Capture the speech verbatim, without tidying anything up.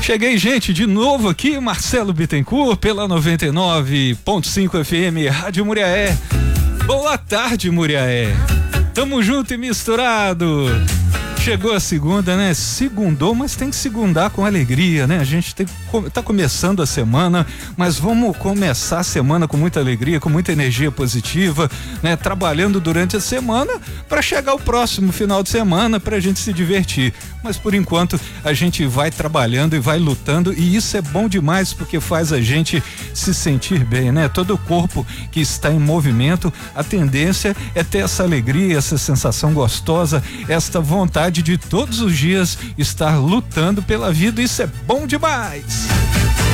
Cheguei, gente, de novo aqui, Marcelo Bittencourt, pela noventa e nove ponto cinco F M, Rádio Muriaé. Boa tarde, Muriaé. Tamo junto e misturado. Chegou a segunda, né? Segundou, mas tem que segundar com alegria, né? A gente tem, tá começando a semana, mas vamos começar a semana com muita alegria, com muita energia positiva, né? Trabalhando durante a semana para chegar o próximo final de semana pra gente se divertir. Mas por enquanto a gente vai trabalhando e vai lutando, e isso é bom demais porque faz a gente se sentir bem, né? Todo o corpo que está em movimento, a tendência é ter essa alegria, essa sensação gostosa, esta vontade de todos os dias estar lutando pela vida. Isso é bom demais.